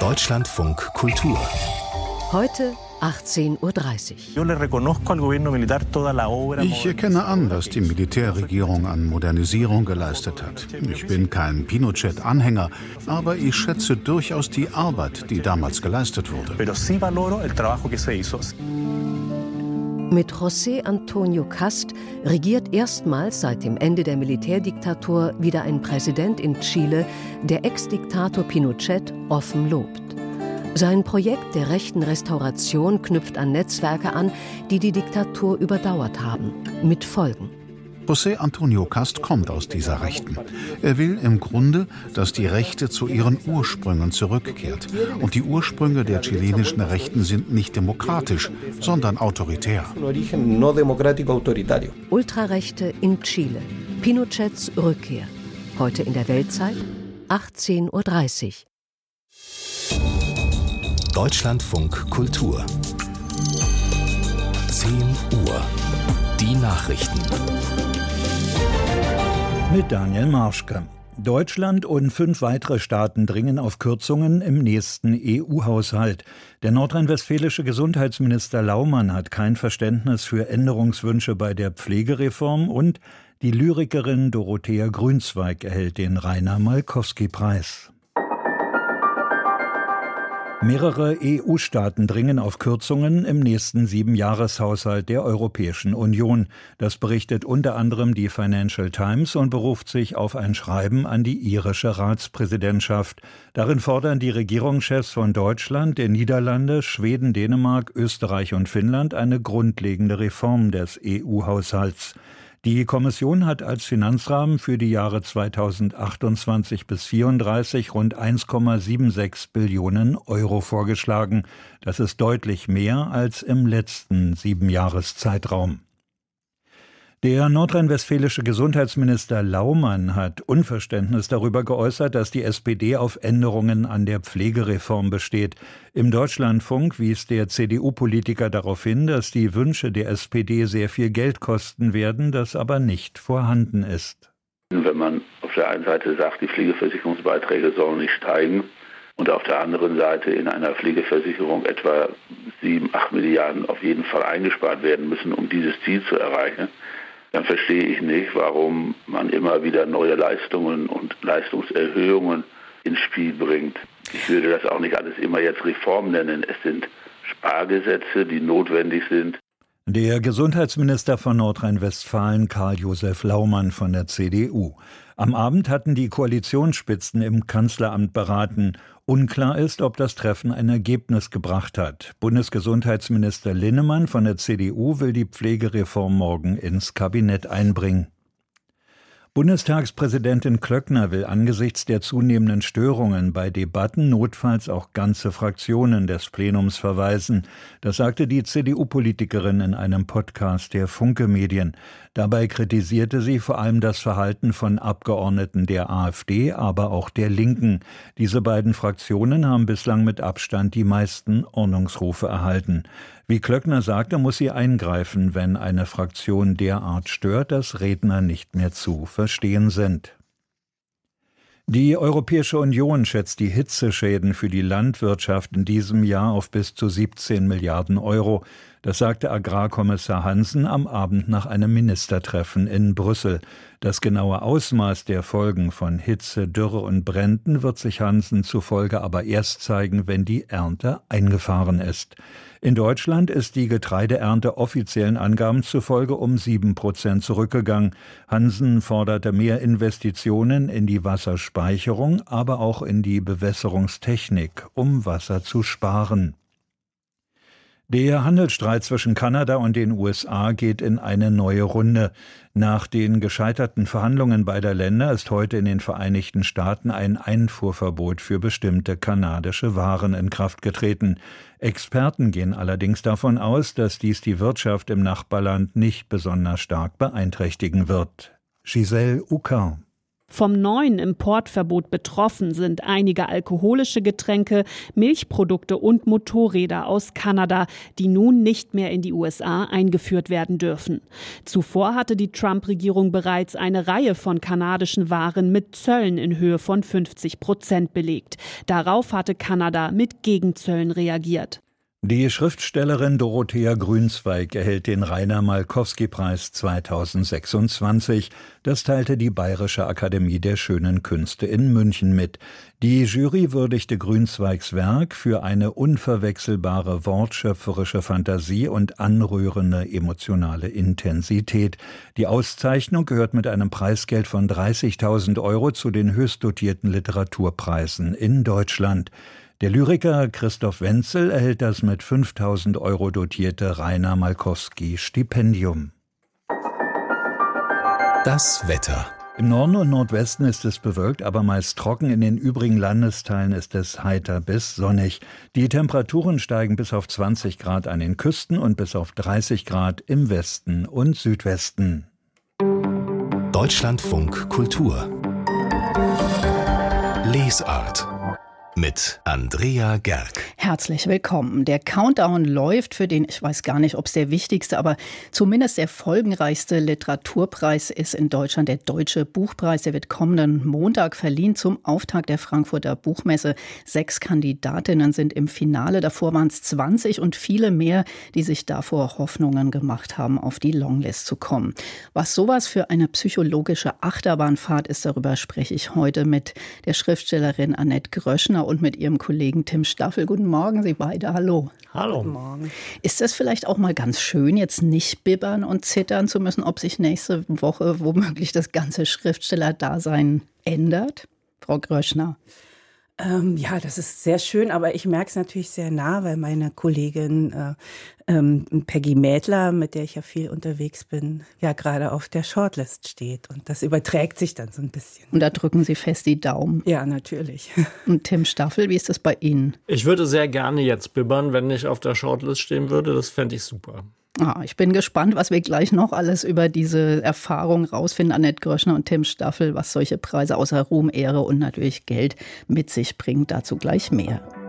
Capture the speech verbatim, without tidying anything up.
Deutschlandfunk Kultur. Heute achtzehn Uhr dreißig. Ich erkenne an, was die Militärregierung an Modernisierung geleistet hat. Ich bin kein Pinochet-Anhänger, aber ich schätze durchaus die Arbeit, die damals geleistet wurde. Mit José Antonio Cast regiert erstmals seit dem Ende der Militärdiktatur wieder ein Präsident in Chile, der Ex-Diktator Pinochet offen lobt. Sein Projekt der rechten Restauration knüpft an Netzwerke an, die die Diktatur überdauert haben, mit Folgen. José Antonio Cast kommt aus dieser Rechten. Er will im Grunde, dass die Rechte zu ihren Ursprüngen zurückkehrt. Und die Ursprünge der chilenischen Rechten sind nicht demokratisch, sondern autoritär. Ultrarechte in Chile. Pinochets Rückkehr. Heute in der Weltzeit, achtzehn Uhr dreißig. Deutschlandfunk Kultur. zehn Uhr. Die Nachrichten. Mit Daniel Marschke. Deutschland und fünf weitere Staaten dringen auf Kürzungen im nächsten E U-Haushalt. Der nordrhein-westfälische Gesundheitsminister Laumann hat kein Verständnis für Änderungswünsche bei der Pflegereform und die Lyrikerin Dorothea Grünzweig erhält den Rainer-Malkowski-Preis. Mehrere E U-Staaten dringen auf Kürzungen im nächsten Siebenjahreshaushalt der Europäischen Union. Das berichtet unter anderem die Financial Times und beruft sich auf ein Schreiben an die irische Ratspräsidentschaft. Darin fordern die Regierungschefs von Deutschland, der Niederlande, Schweden, Dänemark, Österreich und Finnland eine grundlegende Reform des E U-Haushalts. Die Kommission hat als Finanzrahmen für die Jahre zweitausendachtundzwanzig bis vierunddreißig rund eins Komma sechsundsiebzig Billionen Euro vorgeschlagen. Das ist deutlich mehr als im letzten Siebenjahreszeitraum. Der nordrhein-westfälische Gesundheitsminister Laumann hat Unverständnis darüber geäußert, dass die S P D auf Änderungen an der Pflegereform besteht. Im Deutschlandfunk wies der C D U-Politiker darauf hin, dass die Wünsche der S P D sehr viel Geld kosten werden, das aber nicht vorhanden ist. Wenn man auf der einen Seite sagt, die Pflegeversicherungsbeiträge sollen nicht steigen und auf der anderen Seite in einer Pflegeversicherung etwa sieben, acht Milliarden auf jeden Fall eingespart werden müssen, um dieses Ziel zu erreichen, dann verstehe ich nicht, warum man immer wieder neue Leistungen und Leistungserhöhungen ins Spiel bringt. Ich würde das auch nicht alles immer jetzt Reform nennen. Es sind Spargesetze, die notwendig sind. Der Gesundheitsminister von Nordrhein-Westfalen, Karl-Josef Laumann von der C D U. Am Abend hatten die Koalitionsspitzen im Kanzleramt beraten. Unklar ist, ob das Treffen ein Ergebnis gebracht hat. Bundesgesundheitsminister Linnemann von der C D U will die Pflegereform morgen ins Kabinett einbringen. Bundestagspräsidentin Klöckner will angesichts der zunehmenden Störungen bei Debatten notfalls auch ganze Fraktionen des Plenums verweisen. Das sagte die C D U-Politikerin in einem Podcast der Funke Medien. Dabei kritisierte sie vor allem das Verhalten von Abgeordneten der AfD, aber auch der Linken. Diese beiden Fraktionen haben bislang mit Abstand die meisten Ordnungsrufe erhalten. Wie Klöckner sagte, muss sie eingreifen, wenn eine Fraktion derart stört, dass Redner nicht mehr zu verstehen sind. Die Europäische Union schätzt die Hitzeschäden für die Landwirtschaft in diesem Jahr auf bis zu siebzehn Milliarden Euro. Das sagte Agrarkommissar Hansen am Abend nach einem Ministertreffen in Brüssel. Das genaue Ausmaß der Folgen von Hitze, Dürre und Bränden wird sich Hansen zufolge aber erst zeigen, wenn die Ernte eingefahren ist. In Deutschland ist die Getreideernte offiziellen Angaben zufolge um sieben Prozent zurückgegangen. Hansen forderte mehr Investitionen in die Wasserspeicherung, aber auch in die Bewässerungstechnik, um Wasser zu sparen. Der Handelsstreit zwischen Kanada und den U S A geht in eine neue Runde. Nach den gescheiterten Verhandlungen beider Länder ist heute in den Vereinigten Staaten ein Einfuhrverbot für bestimmte kanadische Waren in Kraft getreten. Experten gehen allerdings davon aus, dass dies die Wirtschaft im Nachbarland nicht besonders stark beeinträchtigen wird. Giselle Uckar. Vom neuen Importverbot betroffen sind einige alkoholische Getränke, Milchprodukte und Motorräder aus Kanada, die nun nicht mehr in die U S A eingeführt werden dürfen. Zuvor hatte die Trump-Regierung bereits eine Reihe von kanadischen Waren mit Zöllen in Höhe von fünfzig Prozent belegt. Darauf hatte Kanada mit Gegenzöllen reagiert. Die Schriftstellerin Dorothea Grünzweig erhält den Rainer-Malkowski-Preis zweitausendsechsundzwanzig. Das teilte die Bayerische Akademie der Schönen Künste in München mit. Die Jury würdigte Grünzweigs Werk für eine unverwechselbare wortschöpferische Fantasie und anrührende emotionale Intensität. Die Auszeichnung gehört mit einem Preisgeld von dreißigtausend Euro zu den höchst dotierten Literaturpreisen in Deutschland. Der Lyriker Christoph Wenzel erhält das mit fünftausend Euro dotierte Rainer-Malkowski-Stipendium. Das Wetter. Im Norden und Nordwesten ist es bewölkt, aber meist trocken. In den übrigen Landesteilen ist es heiter bis sonnig. Die Temperaturen steigen bis auf zwanzig Grad an den Küsten und bis auf dreißig Grad im Westen und Südwesten. Deutschlandfunk Kultur. Lesart. Mit Andrea Gerg. Herzlich willkommen. Der Countdown läuft für den, ich weiß gar nicht, ob es der wichtigste, aber zumindest der folgenreichste Literaturpreis ist in Deutschland, der Deutsche Buchpreis. Der wird kommenden Montag verliehen zum Auftakt der Frankfurter Buchmesse. Sechs Kandidatinnen sind im Finale. Davor waren es zwanzig und viele mehr, die sich davor Hoffnungen gemacht haben, auf die Longlist zu kommen. Was sowas für eine psychologische Achterbahnfahrt ist, darüber spreche ich heute mit der Schriftstellerin Annette Gröschner und mit ihrem Kollegen Tim Staffel. Guten Morgen, Sie beide. Hallo. Hallo. Guten Morgen. Ist das vielleicht auch mal ganz schön, jetzt nicht bibbern und zittern zu müssen, ob sich nächste Woche womöglich das ganze Schriftstellerdasein ändert? Frau Gröschner. Ähm, ja, das ist sehr schön, aber ich merke es natürlich sehr nah, weil meine Kollegin äh, ähm, Peggy Mädler, mit der ich ja viel unterwegs bin, ja gerade auf der Shortlist steht. Und das überträgt sich dann so ein bisschen. Und da drücken Sie fest die Daumen. Ja, natürlich. Und Tim Staffel, wie ist das bei Ihnen? Ich würde sehr gerne jetzt bibbern, wenn ich auf der Shortlist stehen würde. Das fände ich super. Ah, ich bin gespannt, was wir gleich noch alles über diese Erfahrung rausfinden. Annette Gröschner und Tim Staffel, was solche Preise außer Ruhm, Ehre und natürlich Geld mit sich bringen. Dazu gleich mehr.